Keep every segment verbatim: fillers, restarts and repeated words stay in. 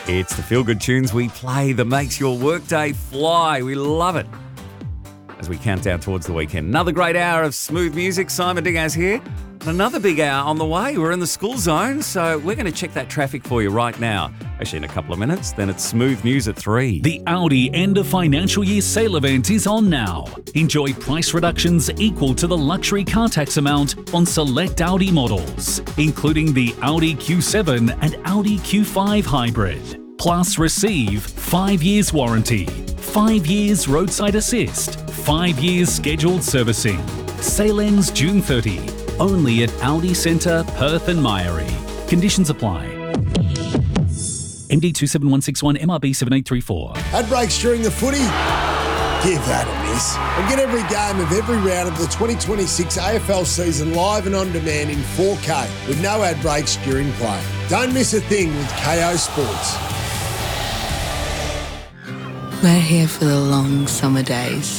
It's the feel-good tunes we play that makes your workday fly. We love it. As we count down towards the weekend. Another great hour of smooth music. Simon Diaz here. And another big hour on the way. We're in the school zone, so we're going to check that traffic for you right now. Actually, in a couple of minutes. Then it's smooth news at three. The Audi end of financial year sale event is on now. Enjoy price reductions equal to the luxury car tax amount on select Audi models, including the Audi Q seven and Audi Q five Hybrid. Plus receive five years warranty, five years roadside assist, five years scheduled servicing. Sale ends June thirtieth. Only at Audi Centre, Perth and Myery. Conditions apply. M D two seven one six one, M R B seven eight three four. Ad breaks during the footy? Give that a miss. And get every game of every round of the twenty twenty-six A F L season live and on demand in four K with no ad breaks during play. Don't miss a thing with K O Sports. We're here for the long summer days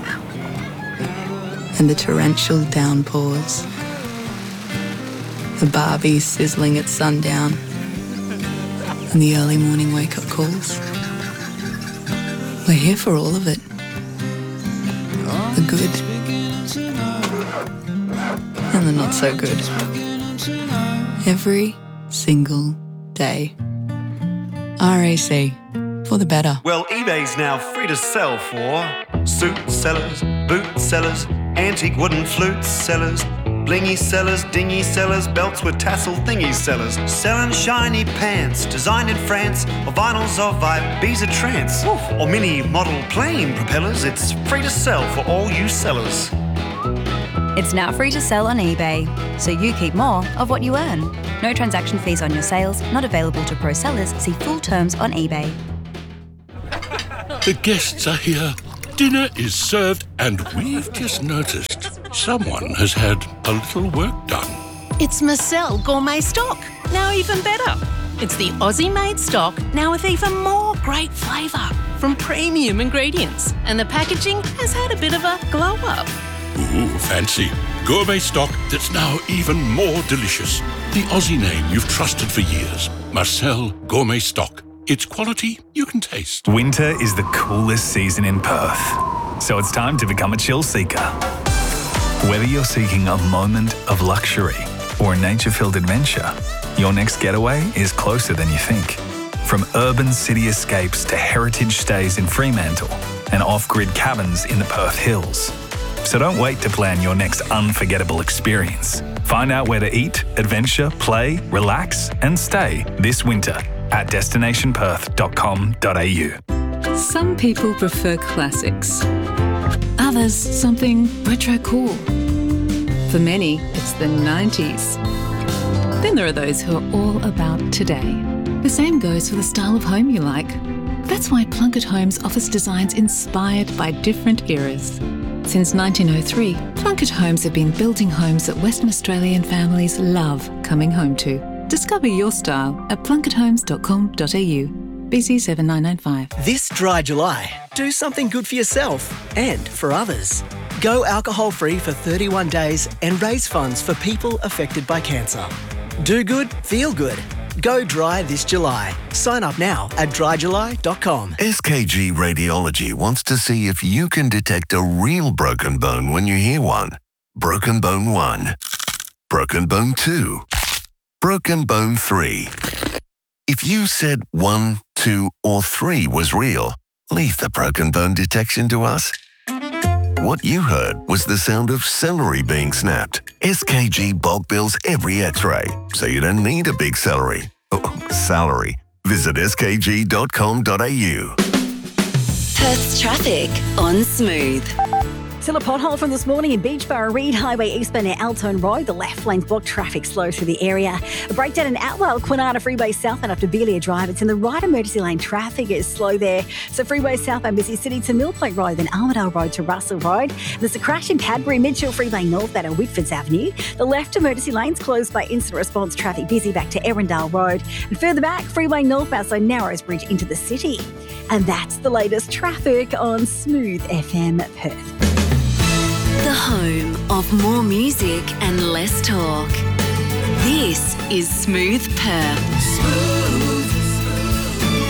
and the torrential downpours, the barbie sizzling at sundown and the early morning wake-up calls. We're here for all of it. The good and the not so good. Every single day. R A C. For the better. Well, eBay's now free to sell for suit sellers, boot sellers, antique wooden flute sellers, blingy sellers, dingy sellers, belts with tassel thingy sellers, selling shiny pants designed in France, or vinyls of Ibiza trance, or mini model plane propellers. It's free to sell for all you sellers. It's now free to sell on eBay, so you keep more of what you earn. No transaction fees on your sales, not available to pro sellers. See full terms on eBay. The guests are here, dinner is served, and we've just noticed someone has had a little work done. It's Marcel Gourmet Stock, now even better. It's the Aussie-made stock, now with even more great flavour from premium ingredients. And the packaging has had a bit of a glow-up. Ooh, fancy. Gourmet stock that's now even more delicious. The Aussie name you've trusted for years. Marcel Gourmet Stock. It's quality you can taste. Winter is the coolest season in Perth, so it's time to become a chill seeker. Whether you're seeking a moment of luxury or a nature-filled adventure, your next getaway is closer than you think. From urban city escapes to heritage stays in Fremantle and off-grid cabins in the Perth Hills. So don't wait to plan your next unforgettable experience. Find out where to eat, adventure, play, relax and stay this winter at destination perth dot com dot a u. Some people prefer classics. Others, something retro cool. For many, it's the nineties. Then there are those who are all about today. The same goes for the style of home you like. That's why Plunkett Homes offers designs inspired by different eras. Since nineteen oh three, Plunkett Homes have been building homes that Western Australian families love coming home to. Discover your style at plunkett homes dot com dot a u. B C seven nine nine five. This dry July, do something good for yourself and for others. Go alcohol-free for thirty-one days and raise funds for people affected by cancer. Do good, feel good. Go dry this July. Sign up now at dry july dot com. S K G Radiology wants to see if you can detect a real broken bone when you hear one. Broken bone one. Broken bone two. Broken bone three. If you said one, two, or three was real, leave the broken bone detection to us. What you heard was the sound of celery being snapped. S K G bulk bills every x-ray, so you don't need a big celery. Oh, salary. Visit s k g dot com dot a u. Perth's traffic on Smooth. Still a pothole from this morning in Beachborough, Reed Highway eastbound near Altone Road. The left lane's blocked, traffic slow through the area. A breakdown in Atwell, Kwinana Freeway southbound after Belia Drive. It's in the right emergency lane. Traffic is slow there. So Freeway southbound Busy City to Mill Point Road, then Armidale Road to Russell Road. There's a crash in Cadbury, Midshall Freeway northbound at Whitfords Avenue. The left emergency lane's closed by instant response traffic. Busy back to Erindale Road. And further back, Freeway northbound, so Narrows Bridge into the city. And that's the latest traffic on Smooth F M Perth. The home of more music and less talk. This is Smooth Perth. Smooth.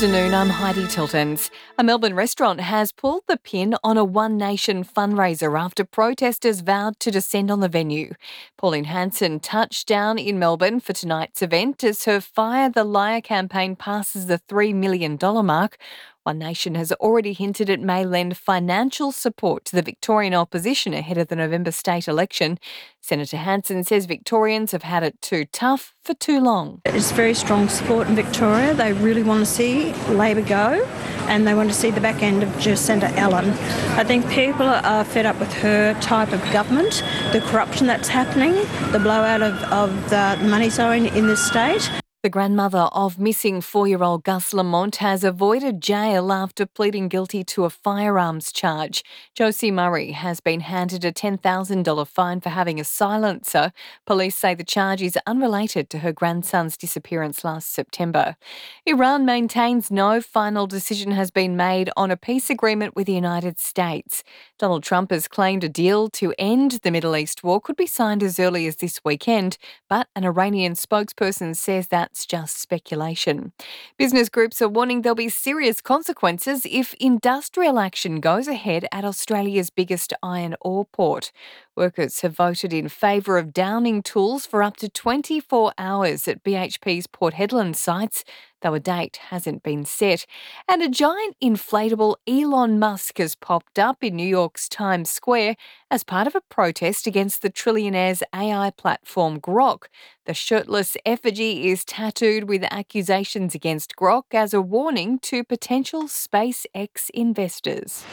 afternoon, I'm Heidi Tiltons. A Melbourne restaurant has pulled the pin on a One Nation fundraiser after protesters vowed to descend on the venue. Pauline Hanson touched down in Melbourne for tonight's event as her Fire the Liar campaign passes the three million dollars mark. One Nation has already hinted it may lend financial support to the Victorian opposition ahead of the November state election. Senator Hanson says Victorians have had it too tough for too long. It's very strong support in Victoria. They really want to see Labor go and they want to see the back end of Jacinda Allen. I think people are fed up with her type of government, the corruption that's happening, the blowout of, of the money owing in this state. The grandmother of missing four-year-old Gus Lamont has avoided jail after pleading guilty to a firearms charge. Josie Murray has been handed a ten thousand dollars fine for having a silencer. Police say the charge is unrelated to her grandson's disappearance last September. Iran maintains no final decision has been made on a peace agreement with the United States. Donald Trump has claimed a deal to end the Middle East war could be signed as early as this weekend, but an Iranian spokesperson says that it's just speculation. Business groups are warning there'll be serious consequences if industrial action goes ahead at Australia's biggest iron ore port. Workers have voted in favour of downing tools for up to twenty-four hours at B H P's Port Hedland sites, though a date hasn't been set. And a giant inflatable Elon Musk has popped up in New York's Times Square as part of a protest against the trillionaire's A I platform Grok. The shirtless effigy is tattooed with accusations against Grok as a warning to potential SpaceX investors.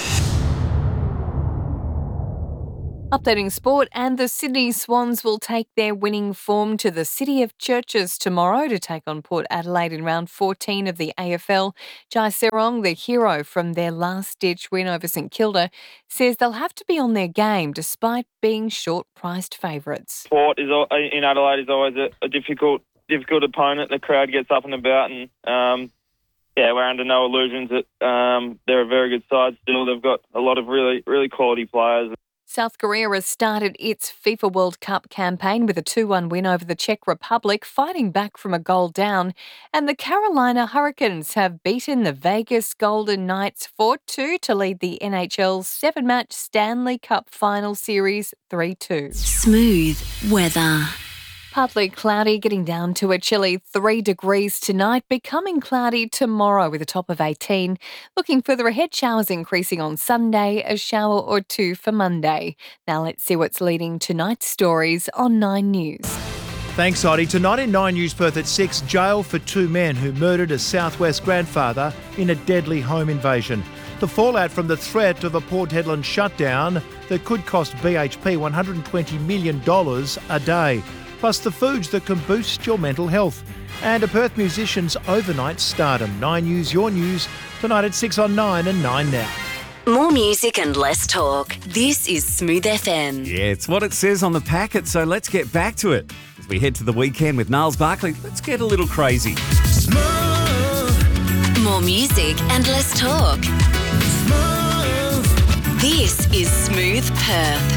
Updating sport, and the Sydney Swans will take their winning form to the City of Churches tomorrow to take on Port Adelaide in round fourteen of the A F L. Jai Serong, the hero from their last-ditch win over St Kilda, says they'll have to be on their game despite being short-priced favourites. Port is al- in Adelaide is always a, a difficult, difficult opponent. The crowd gets up and about, and um, yeah, we're under no illusions that um, they're a very good side still. They've got a lot of really, really quality players. South Korea has started its FIFA World Cup campaign with a two one win over the Czech Republic, fighting back from a goal down. And the Carolina Hurricanes have beaten the Vegas Golden Knights four two to lead the N H L's seven-match Stanley Cup Final Series three two. Smooth weather. Partly cloudy, getting down to a chilly three degrees tonight, becoming cloudy tomorrow with a top of eighteen. Looking further ahead, showers increasing on Sunday, a shower or two for Monday. Now let's see what's leading tonight's stories on Nine News. Thanks, Heidi. Tonight in Nine News Perth at six, jail for two men who murdered a Southwest grandfather in a deadly home invasion. The fallout from the threat of a Port Hedland shutdown that could cost B H P one hundred twenty million dollars a day. Plus the foods that can boost your mental health. And a Perth musician's overnight stardom. Nine News, your news, tonight at six on nine and nine now. More music and less talk. This is Smooth F M. Yeah, it's what it says on the packet, so let's get back to it. As we head to the weekend with Niles Barkley, let's get a little crazy. Smooth. More music and less talk. Smooth. This is Smooth Perth.